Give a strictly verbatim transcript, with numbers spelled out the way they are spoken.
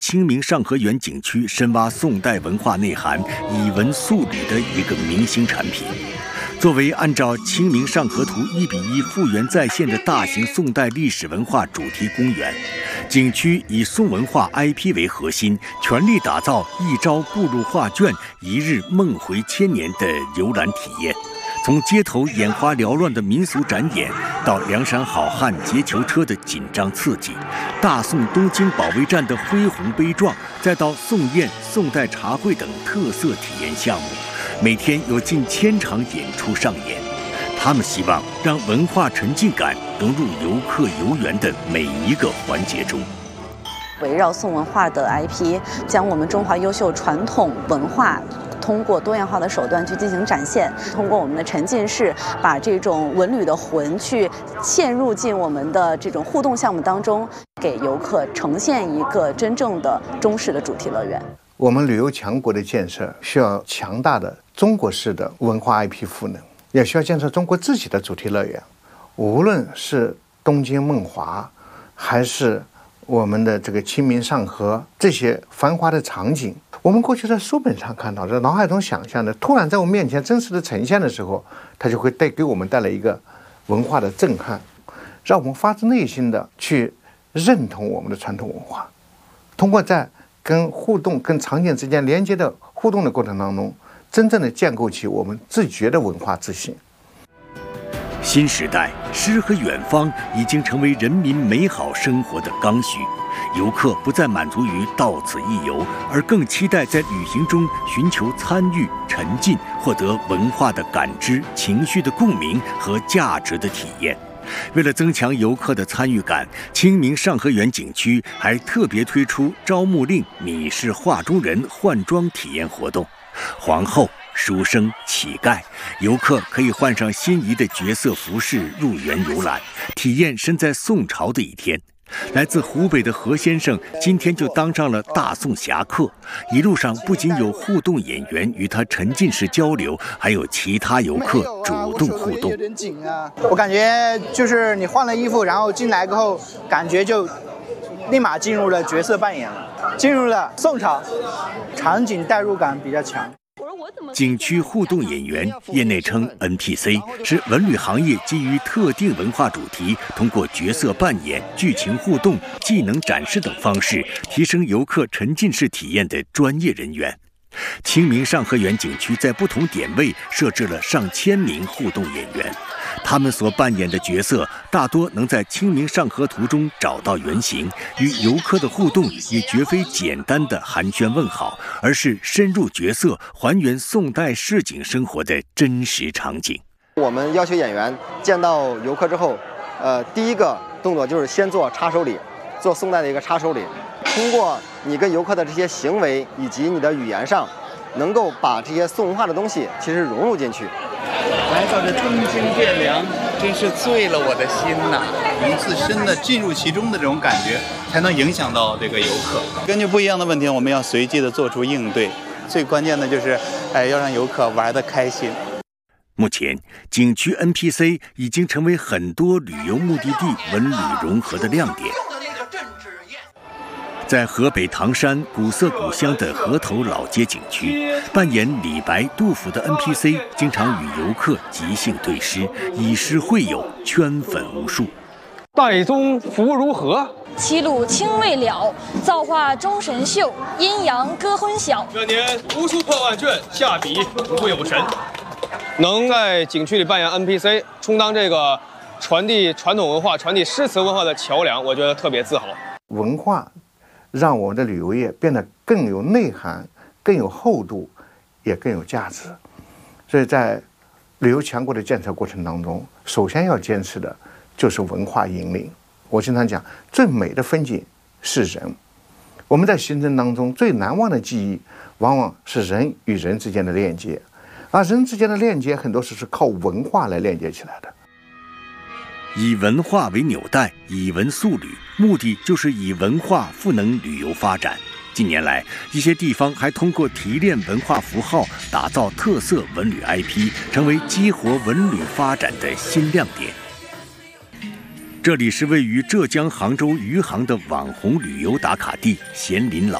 清明上河源景区深挖宋代文化内涵、以文塑旅的一个明星产品。作为按照《清明上河图》一比一复原再现的大型宋代历史文化主题公园，景区以宋文化 I P 为核心，全力打造一朝步入画卷，一日梦回千年的游览体验。从街头眼花缭乱的民俗展演，到梁山好汉劫囚车的紧张刺激，大宋东京保卫战的恢宏悲壮，再到宋宴、宋代茶会等特色体验项目，每天有近千场演出上演。他们希望让文化沉浸感融入游客游园的每一个环节中。 围绕宋文化的 I P， 将我们中华优秀传统文化通过多样化的手段去进行展现，通过我们的沉浸式，把这种文旅的魂去嵌入进我们的这种互动项目当中，给游客呈现一个真正的中式的主题乐园。 我们旅游强国的建设需要强大的中国式的文化 I P 赋能，也需要建设中国自己的主题乐园。无论是东京梦华，还是我们的这个清明上河这些繁华的场景，我们过去在书本上看到，在脑海中想象的，突然在我们面前真实的呈现的时候，它就会带给我们带来一个文化的震撼，让我们发自内心的去认同我们的传统文化。通过在跟互动、跟场景之间连接的互动的过程当中，真正的建构起我们自觉的文化自信。 新时代，诗和远方已经成为人民美好生活的刚需。游客不再满足于到此一游，而更期待在旅行中寻求参与、沉浸，获得文化的感知、情绪的共鸣和价值的体验。为了增强游客的参与感，清明上河源景区还特别推出招募令米氏画中人换装体验活动。皇后、书生、乞丐，游客可以换上心仪的角色服饰入园游览，体验身在宋朝的一天。来自湖北的何先生今天就当上了大宋侠客，一路上不仅有互动演员与他沉浸式交流，还有其他游客主动互动。 我感觉就是你换了衣服，然后进来过后，感觉就立马进入了角色扮演了，进入了宋朝，场景代入感比较强。 景区互动演员，业内称 N P C， 是文旅行业基于特定文化主题，通过角色扮演、剧情互动、技能展示等方式，提升游客沉浸式体验的专业人员。清明上河源景区在不同点位设置了上千名互动演员，他们所扮演的角色大多能在《清明上河图》中找到原型，与游客的互动也绝非简单的寒暄问好，而是深入角色，还原宋代市井生活的真实场景。 我们要求演员见到游客之后，呃，第一个动作就是先做插手礼，做宋代的一个插手礼。通过你跟游客的这些行为以及你的语言上，能够把这些宋文化的东西其实融入进去。 来到这东京汴梁，真是醉了我的心呐！能自身的进入其中的这种感觉，才能影响到这个游客。根据不一样的问题，我们要随机的做出应对。最关键的就是，哎，要让游客玩得开心。 目前，景区 N P C 已经成为很多旅游目的地文旅融合的亮点。在河北唐山古色古香的河头老街景区，扮演李白、杜甫的 N P C 经常与游客即兴对诗，以诗会友，圈粉无数。 岱宗夫如何？ 齐鲁青未了，造化钟神秀，阴阳割昏晓。 这年无数破万卷，下笔不有神。能在景区里扮演 N P C， 充当这个传递传统文化、传递诗词文化的桥梁，我觉得特别自豪。 文化让我们的旅游业变得更有内涵、更有厚度，也更有价值。所以在旅游强国的建设过程当中，首先要坚持的就是文化引领。我经常讲，最美的风景是人。我们在行程当中最难忘的记忆，往往是人与人之间的链接，而人之间的链接很多时是靠文化来链接起来的。 以文化为纽带，以文塑旅，目的就是以文化赋能旅游发展。近年来，一些地方还通过提炼文化符号，打造特色文旅 I P， 成为激活文旅发展的新亮点。 这里是位于浙江杭州余杭的网红旅游打卡地咸林老